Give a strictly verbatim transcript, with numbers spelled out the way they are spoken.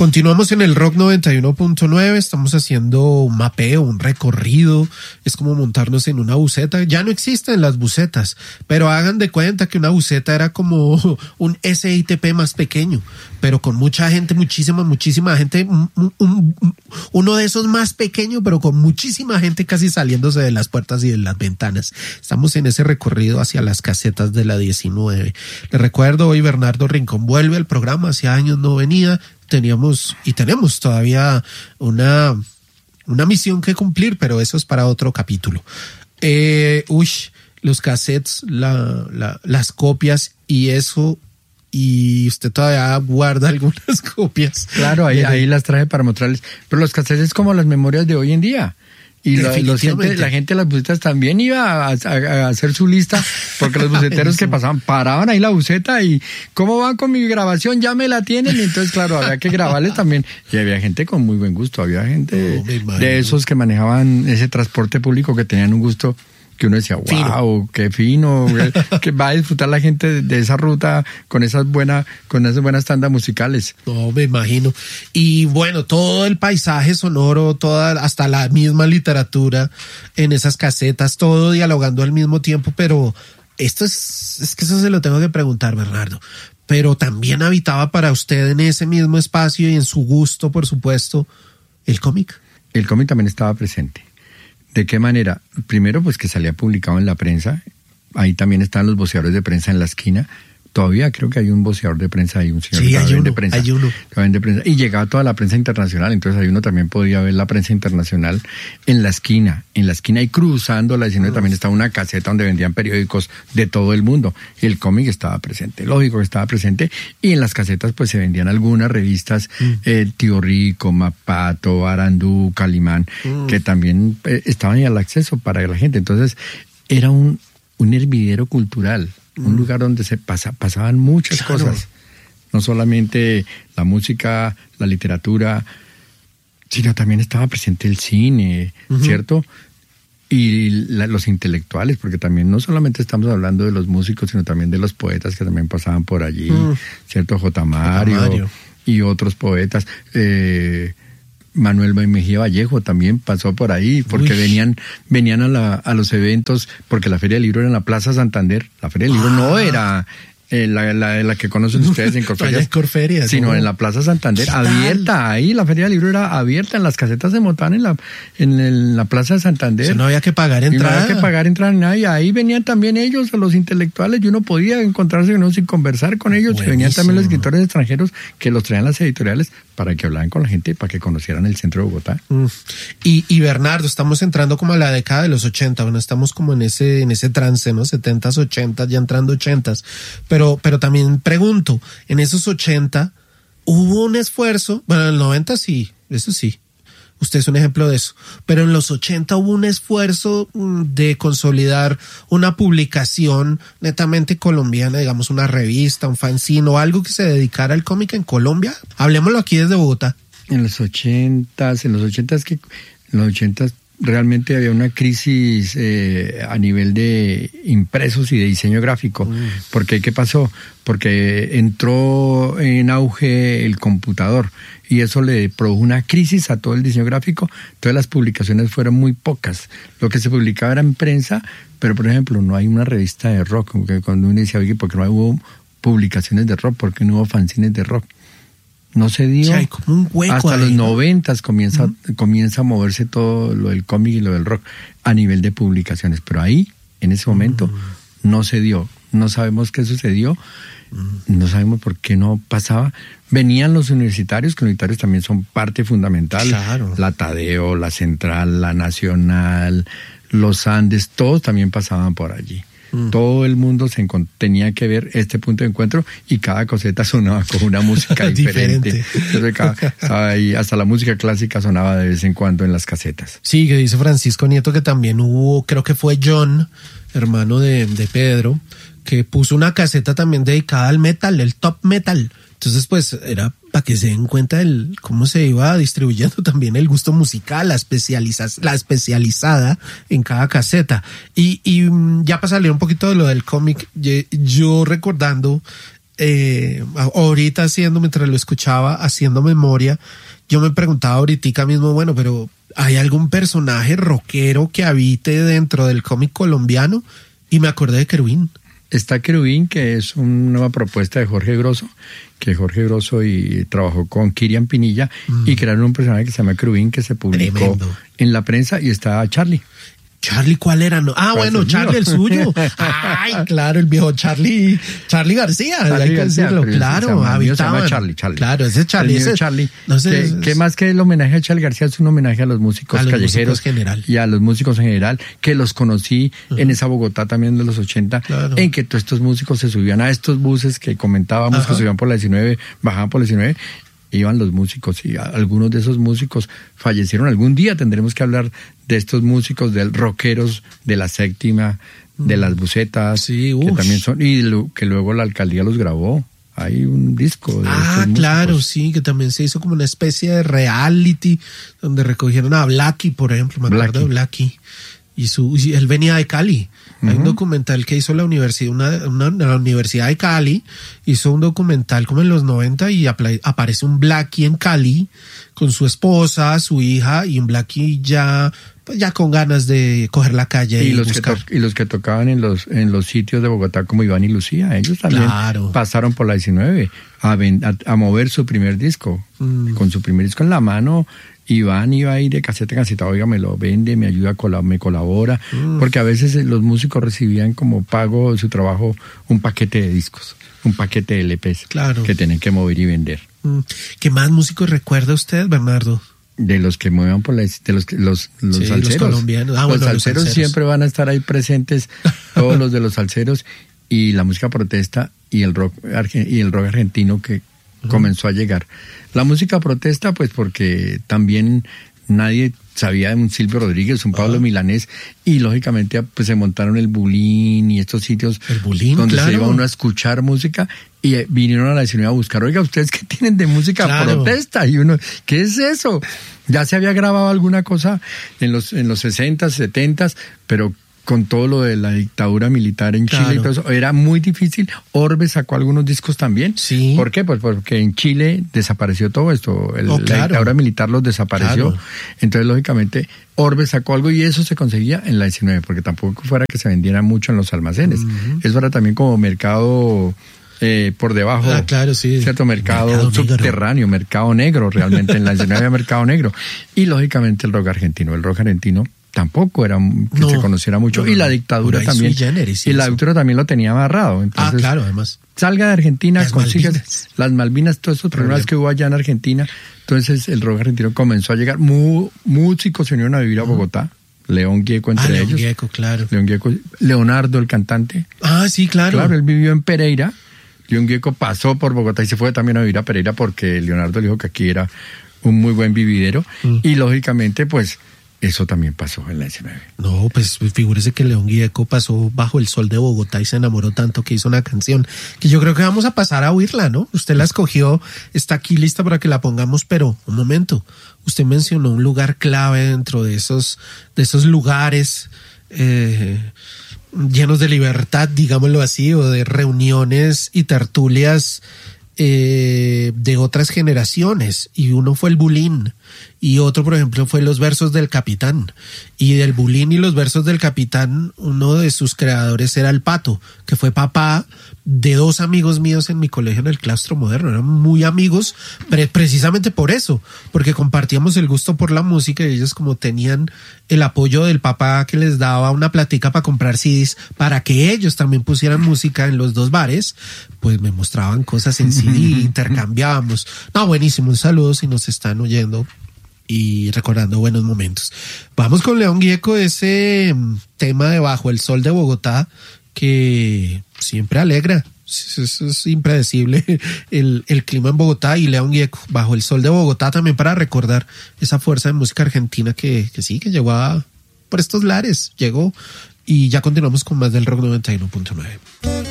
Continuamos en el Rock noventa y uno punto nueve, estamos haciendo un mapeo, un recorrido, es como montarnos en una buseta. Ya no existen las busetas, pero hagan de cuenta que una buseta era como un S I T P más pequeño, pero con mucha gente, muchísima, muchísima gente, un, un, uno de esos más pequeño, pero con muchísima gente casi saliéndose de las puertas y de las ventanas. Estamos en ese recorrido hacia las casetas de la diecinueve. Les recuerdo, hoy Bernardo Rincón vuelve al programa, hacía años no venía. Teníamos y tenemos todavía una, una misión que cumplir, pero eso es para otro capítulo. Eh, uy, los cassettes, la, la, las copias y eso, y usted todavía guarda algunas copias. Claro, ahí, ahí las traje para mostrarles. Pero los cassettes es como las memorias de hoy en día. Y la, los gente, la gente de las busetas también iba a, a, a hacer su lista, porque los buceteros que pasaban, paraban ahí la buseta y ¿cómo van con mi grabación? Ya me la tienen, y entonces claro, había que grabarles también. Y había gente con muy buen gusto, había gente oh, de esos que manejaban ese transporte público que tenían un gusto que uno decía, wow, fino. Qué fino, que va a disfrutar la gente de, de esa ruta con esas buenas, con esas buenas tandas musicales. No, me imagino. Y bueno, todo el paisaje sonoro, toda, hasta la misma literatura en esas casetas, todo dialogando al mismo tiempo, pero esto es, es que eso se lo tengo que preguntar, Bernardo. Pero también habitaba para usted en ese mismo espacio y en su gusto, por supuesto, el cómic. El cómic también estaba presente. ¿De qué manera? Primero, pues que salía publicado en la prensa. Ahí también están los voceadores de prensa en la esquina. Todavía creo que hay un voceador de prensa, hay un señor sí, hay uno, de prensa. Hay uno. De prensa. Y llegaba toda la prensa internacional, entonces ahí uno también podía ver la prensa internacional en la esquina, en la esquina y cruzando la esquina también estaba una caseta donde vendían periódicos de todo el mundo. Y el cómic estaba presente, lógico que estaba presente. Y en las casetas pues se vendían algunas revistas, mm. eh, Tío Rico, Mapato, Arandú, Calimán, mm. que también eh, estaban ahí al acceso para la gente. Entonces era un, un hervidero cultural. Un lugar donde se pasa, pasaban muchas claro. cosas, no solamente la música, la literatura, sino también estaba presente el cine, uh-huh. ¿cierto? Y la, los intelectuales, porque también no solamente estamos hablando de los músicos, sino también de los poetas que también pasaban por allí, uh-huh. ¿cierto? J. Mario, J. Mario y otros poetas. Eh, Manuel Mejía Vallejo también pasó por ahí, porque Uy. venían venían a, la, a los eventos, porque la Feria del Libro era en la Plaza Santander. La Feria del Libro ah. no era eh, la, la, la que conocen ustedes en Corferias, Corferias sino ¿no? en la Plaza Santander, abierta. Ahí la Feria del Libro era abierta, en las casetas se montaban en la en el, la Plaza de Santander. O sea, no había que pagar entrada. Y no había que pagar entrada ni nada, y ahí venían también ellos, los intelectuales, y uno podía encontrarse con ellos y conversar con ellos. Buenísimo. Y venían también los escritores extranjeros que los traían las editoriales para que hablaran con la gente, para que conocieran el centro de Bogotá. Mm. Y, y Bernardo, estamos entrando como a la década de los ochenta, bueno, estamos como en ese, en ese trance, ¿no? setentas, ochentas, ya entrando ochentas. Pero, pero también pregunto, en esos ochenta, ¿hubo un esfuerzo? Bueno, en el noventa sí, eso sí. Usted es un ejemplo de eso. Pero en los ochenta hubo un esfuerzo de consolidar una publicación netamente colombiana, digamos una revista, un fanzine o algo que se dedicara al cómic en Colombia. Hablemoslo aquí desde Bogotá. En los ochentas, en los ochentas que, en los ochentas realmente había una crisis eh, a nivel de impresos y de diseño gráfico. Mm. ¿Por qué? ¿Qué pasó? Porque entró en auge el computador y eso le produjo una crisis a todo el diseño gráfico. Entonces las publicaciones fueron muy pocas. Lo que se publicaba era en prensa, pero por ejemplo no hay una revista de rock. Como que cuando uno dice, oye, ¿por qué no hubo publicaciones de rock? ¿Por qué no hubo fanzines de rock? No se dio. Sí, hay como un hueco hasta ahí, los ¿no? noventas comienza, uh-huh. comienza a moverse todo lo del cómic y lo del rock a nivel de publicaciones. Pero ahí, en ese momento, uh-huh. no se dio. No sabemos qué sucedió. Uh-huh. No sabemos por qué no pasaba. Venían los universitarios, que los universitarios también son parte fundamental. Claro. La Tadeo, la Central, la Nacional, los Andes, todos también pasaban por allí. Mm. Todo el mundo se encont- tenía que ver este punto de encuentro y cada coseta sonaba con una música diferente. Entonces, cada, ahí, hasta la música clásica sonaba de vez en cuando en las casetas. Sí, que dice Francisco Nieto que también hubo, creo que fue John, hermano de, de Pedro, que puso una caseta también dedicada al metal, el top metal. Entonces, pues, era para que se den cuenta del cómo se iba distribuyendo también el gusto musical, la, especializa, la especializada en cada caseta. Y, y ya para salir un poquito de lo del cómic, yo recordando eh, ahorita haciendo, mientras lo escuchaba, haciendo memoria, yo me preguntaba ahorita mismo, bueno, pero ¿hay algún personaje rockero que habite dentro del cómic colombiano? Y me acordé de Querubín. Está Querubín, que es una nueva propuesta de Jorge Grosso, que Jorge Grosso y trabajó con Kirian Pinilla mm. y crearon un personaje que se llama Querubín, que se publicó Tremendo. En la prensa, y está Charlie. Charlie, ¿cuál era? No. Ah, bueno, Charlie el suyo. Ay, claro, el viejo Charlie, Charlie García, Charlie hay que García, decirlo, claro, habitaban. Charlie, Charlie. Claro, ese Charlie, ese Charlie. No sé, que, es, que más que el homenaje a Charlie García es un homenaje a los músicos a los callejeros músicos general. Y a los músicos en general, que los conocí uh-huh. en esa Bogotá también de los ochenta, claro. en que todos estos músicos se subían a estos buses que comentábamos, Ajá. que subían por la diecinueve, bajaban por la diecinueve, iban los músicos, y algunos de esos músicos fallecieron. Algún día tendremos que hablar de estos músicos, de rockeros de la séptima, de las bucetas, sí, que también son, y lo, que luego la alcaldía los grabó. Hay un disco de Ah, claro, sí, que también se hizo como una especie de reality donde recogieron a Blackie, por ejemplo, me acuerdo de Blackie. Y su, y él venía de Cali. Uh-huh. Hay un documental que hizo la universidad, una, una, la Universidad de Cali, hizo un documental como en los noventa y apla- aparece un Blackie en Cali con su esposa, su hija, y un Blackie ya, pues ya con ganas de coger la calle y, y los buscar. que to- y los que tocaban en los en los sitios de Bogotá como Iván y Lucía, ellos también claro. pasaron por la diecinueve a, ven, a, a mover su primer disco, mm. con su primer disco en la mano. Iván iba ahí de caseta en caseta, oiga, me lo vende, me ayuda, me colabora, mm. porque a veces los músicos recibían como pago de su trabajo un paquete de discos, un paquete de L Pes claro. que tienen que mover y vender. Mm. ¿Qué más músicos recuerda usted, Bernardo? De los que muevan por la, de los los los sí, salseros. Los colombianos. Ah, los, bueno, salseros los salseros siempre van a estar ahí presentes, todos los de los salseros, y la música protesta y el rock y el rock argentino que uh-huh. comenzó a llegar. La música protesta, pues porque también nadie sabía de un Silvio Rodríguez, un Pablo uh-huh. Milanés, y lógicamente pues se montaron el Bulín y estos sitios el Bulín, donde claro. se iba uno a escuchar música, y vinieron a la diecinueve a buscar, oiga, ¿ustedes qué tienen de música claro. protesta? Y uno, ¿qué es eso? Ya se había grabado alguna cosa en los en los sesentas, setentas, pero con todo lo de la dictadura militar en Chile claro. y todo eso, era muy difícil. Orbe sacó algunos discos también. Sí. ¿Por qué? Pues porque en Chile desapareció todo esto. El, oh, claro. La dictadura militar los desapareció. Claro. Entonces, lógicamente, Orbe sacó algo y eso se conseguía en la diecinueve, porque tampoco fuera que se vendiera mucho en los almacenes. Uh-huh. Eso era también como mercado... Eh, por debajo, ah, claro, sí. cierto mercado, mercado subterráneo, negro. mercado negro, realmente en la diecinueve había mercado negro. Y lógicamente el rock argentino, el rock argentino tampoco era que no, se conociera mucho, no, no, y la dictadura también, generis, y la dictadura también lo tenía amarrado. Entonces, ah, claro, además. Salga de Argentina, las consiga Malvinas. las Malvinas, todos esos problemas que hubo allá en Argentina. Entonces el rock argentino comenzó a llegar, Mu, músicos se unieron a vivir a Bogotá. León Gieco entre ah, León ellos. Gieco, claro. León Gieco, Leonardo, el cantante. Ah, sí, claro. Claro, él vivió en Pereira. León Gieco pasó por Bogotá y se fue también a vivir a Pereira porque Leonardo le dijo que aquí era un muy buen vividero. Mm. Y lógicamente, pues, eso también pasó en la diecinueve. No, pues figúrese que León Gieco pasó bajo el sol de Bogotá y se enamoró tanto que hizo una canción que yo creo que vamos a pasar a oírla, ¿no? Usted la escogió, está aquí lista para que la pongamos, pero un momento, usted mencionó un lugar clave dentro de esos, de esos lugares eh, llenos de libertad, digámoslo así, o de reuniones y tertulias eh, de otras generaciones, y uno fue el Bulín. Y otro, por ejemplo, fue Los Versos del Capitán. Y del Bulín y Los Versos del Capitán, uno de sus creadores era el Pato, que fue papá de dos amigos míos en mi colegio en el Claustro Moderno. Eran muy amigos, pre- precisamente por eso, porque compartíamos el gusto por la música y ellos, como tenían el apoyo del papá que les daba una platica para comprar C Ds, para que ellos también pusieran música en los dos bares, pues me mostraban cosas en C D, intercambiábamos. No, buenísimo, un saludo si nos están oyendo y recordando buenos momentos. Vamos con León Gieco, ese tema de Bajo el Sol de Bogotá que siempre alegra. Es, es impredecible el, el clima en Bogotá, y León Gieco, Bajo el Sol de Bogotá, también para recordar esa fuerza de música argentina que, que sí, que llegó a, por estos lares, llegó, y ya continuamos con más del Rock noventa y uno punto nueve.